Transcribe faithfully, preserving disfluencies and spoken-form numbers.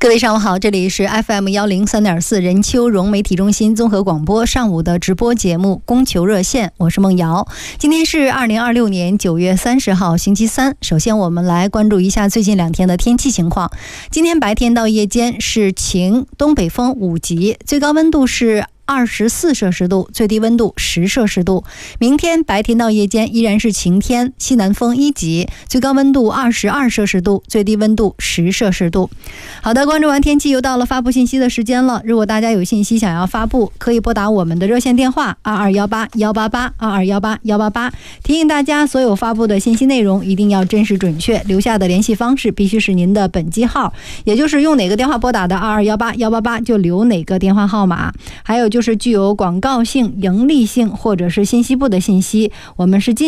各位上午好，这里是 F M 一零三点四 任丘融媒体中心综合广播上午的直播节目供求热线，我是梦瑶。今天是二零二六年九月三十号星期三。首先我们来关注一下最近两天的天气情况。今天白天到夜间是晴，东北风五级，最高温度是二十四摄氏度，最低温度十摄氏度。明天白天到夜间依然是晴天，西南风一级，最高温度二十二摄氏度，最低温度十摄氏度。好的，关注完天气，又到了发布信息的时间了。如果大家有信息想要发布，可以拨打我们的热线电话二二一八一八八二二一八一八八。提醒大家，所有发布的信息内容一定要真实准确，留下的联系方式必须是您的本机号，也就是用哪个电话拨打的二二一八一八八就留哪个电话号码。还有就是具有广告性、盈利性或者是信息部的信息，我们是禁